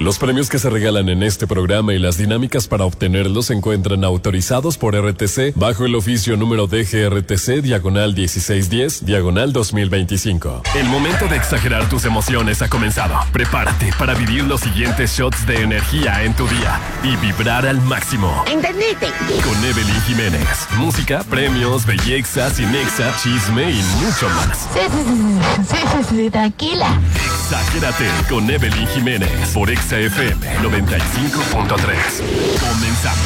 Los premios que se regalan en este programa y las dinámicas para obtenerlos se encuentran autorizados por RTC bajo el oficio número DGRTC diagonal 1610 diagonal 2025. El momento de exagerar tus emociones ha comenzado. Prepárate para vivir los siguientes shots de energía en tu día y vibrar al máximo. ¿Entendiste? Con Evelyn Jiménez. Música, premios, belleza, cinexa, chisme y mucho más. Sí, tranquila. Exagérate con Evelyn Jiménez por Exa FM 95.3. Comenzamos.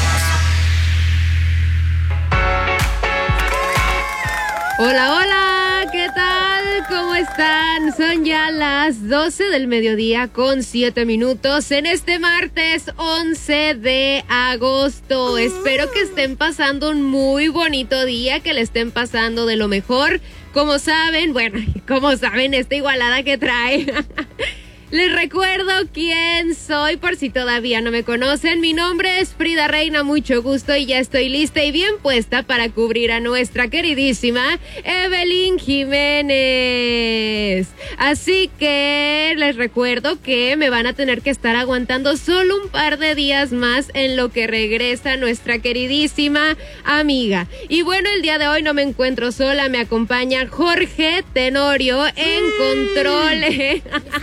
Hola, hola, ¿qué tal? ¿Cómo están? Son ya las 12 del mediodía con 7 minutos en este martes 11 de agosto. Espero que estén pasando un muy bonito día, que le estén pasando de lo mejor. Como saben, esta igualada que trae. Les recuerdo quién soy por si todavía no me conocen. Mi nombre es Frida Reina, mucho gusto, y ya estoy lista y bien puesta para cubrir a nuestra queridísima Evelyn Jiménez. Así que les recuerdo que me van a tener que estar aguantando solo un par de días más en lo que regresa nuestra queridísima amiga. Y bueno, el día de hoy no me encuentro sola, me acompaña Jorge Tenorio en controles.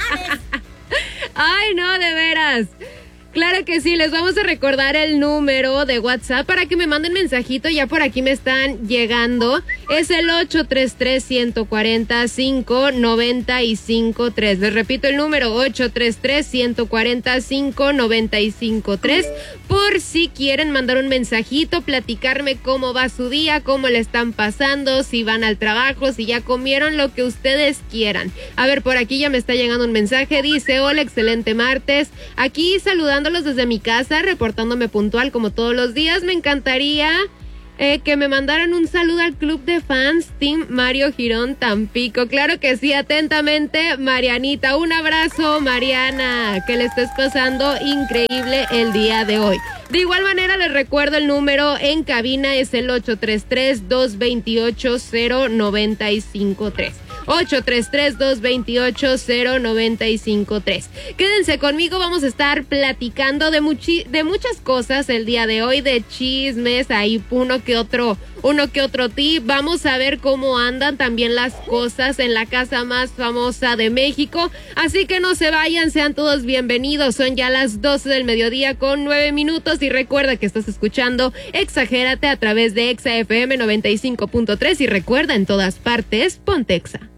Ay, no, de veras. Claro que sí, les vamos a recordar el número de WhatsApp para que me manden mensajito, ya por aquí me están llegando. Es el 833-140-5953. Les repito el número, 833-140-5953. Por si quieren mandar un mensajito, platicarme cómo va su día, cómo le están pasando, si van al trabajo, si ya comieron, lo que ustedes quieran. A ver, por aquí ya me está llegando un mensaje, dice: hola, excelente martes. Aquí saludándolos desde mi casa, reportándome puntual como todos los días. Me encantaría que me mandaran un saludo al club de fans Team Mario Girón Tampico. Claro que sí, atentamente, Marianita. Un abrazo, Mariana, que le estés pasando increíble el día de hoy. De igual manera, les recuerdo el número en cabina, es el 833-228-0953. 833-228-0953. Quédense conmigo, vamos a estar platicando de muchas cosas el día de hoy, de chismes, hay uno que otro tip. Vamos a ver cómo andan también las cosas en la casa más famosa de México. Así que no se vayan, sean todos bienvenidos. Son ya las 12 del mediodía con 9 minutos. Y recuerda que estás escuchando Exagérate a través de Exa FM 95.3. Y recuerda, en todas partes, ponte Exa.